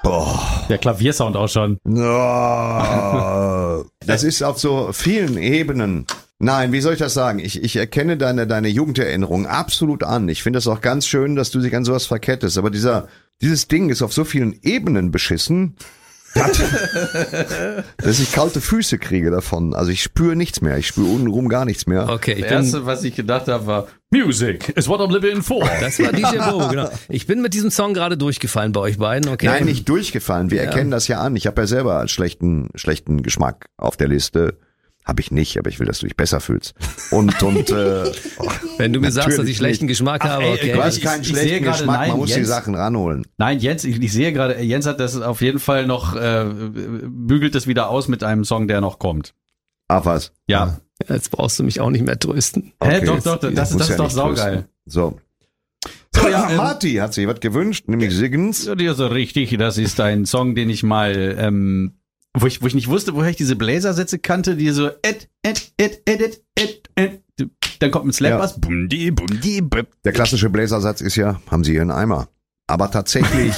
Der Klaviersound auch schon. Oh, das ist auf so vielen Ebenen. Nein, wie soll ich das sagen? Ich erkenne deine Jugenderinnerung absolut an. Ich finde es auch ganz schön, dass du dich an sowas verkettest. Aber dieses Ding ist auf so vielen Ebenen beschissen, dass ich kalte Füße kriege davon. Also ich spüre nichts mehr. Ich spüre untenrum gar nichts mehr. Okay, Das Erste, was ich gedacht habe, war Music is what I'm living for. Das war DJ Bobo, genau. Ich bin mit diesem Song gerade durchgefallen bei euch beiden, okay? Nein, nicht durchgefallen. Wir erkennen das ja an. Ich habe ja selber als schlechten Geschmack auf der Liste. Habe ich nicht, aber ich will, dass du dich besser fühlst. Und wenn du mir sagst, dass ich schlechten Geschmack habe, okay. Du hast keinen schlechten Geschmack, nein, man muss die Jens, Sachen ranholen. Nein, Jens, ich sehe gerade, Jens hat das auf jeden Fall noch, bügelt es wieder aus mit einem Song, der noch kommt. Ach was? Ja. Jetzt brauchst du mich auch nicht mehr trösten. Hä, Okay, doch, das muss ist ja doch nicht saugeil. trösten. So ja, Marty hat sich was gewünscht, nämlich Siggens. Ja, dir so richtig, das ist ein Song, den ich mal, wo ich nicht wusste, woher ich diese Bläsersätze kannte, die so dann kommt ein Slap-Bass. Ja. Der klassische Bläsersatz ist ja, haben Sie hier einen Eimer? Aber tatsächlich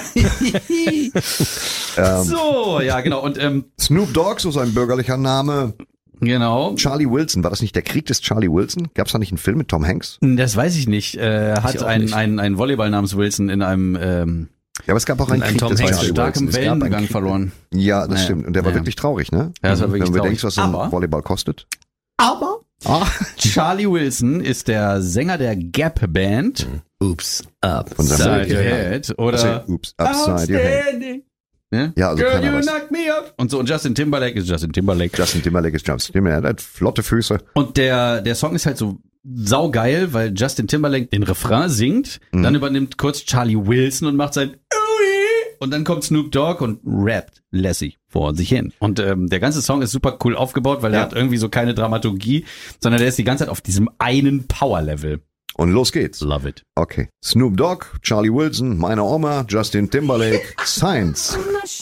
So, ja, genau. Und Snoop Dogg, so sein bürgerlicher Name. genau. Charlie Wilson, war das nicht der Krieg des Charlie Wilson? Gab es da nicht einen Film mit Tom Hanks? Das weiß ich nicht. Hat auch nicht. ein Volleyball namens Wilson in einem Ja, aber es gab auch einen Ein Krieg Tom des Hanks Charlie starkem Wilson. Es gab einen Wellengang Krieg- verloren. Ja, das Naja. stimmt. Und der war Ja. wirklich traurig, ne? Ja, das war wirklich Wenn du traurig. denkst, was so ein Aber- Volleyball kostet. Aber Charlie Wilson ist der Sänger der Gap-Band Oops, up. Von seinem Upside Your Head oder Also, Oops, upside your head. Outstanding. Ne? Ja, also Girl, keiner you weiß. knock me up. Und so, und Justin Timberlake ist Justin Timberlake. Justin Timberlake ist Justin Timberlake. Der hat flotte Füße. Und der Song ist halt so saugeil, weil Justin Timberlake den Refrain singt, dann übernimmt kurz Charlie Wilson und macht sein und dann kommt Snoop Dogg und rappt Lassie vor sich hin. Und der ganze Song ist super cool aufgebaut, weil er hat irgendwie so keine Dramaturgie, sondern der ist die ganze Zeit auf diesem einen Power-Level. Und los geht's. Love it. Okay. Snoop Dogg, Charlie Wilson, meine Oma, Justin Timberlake, Science.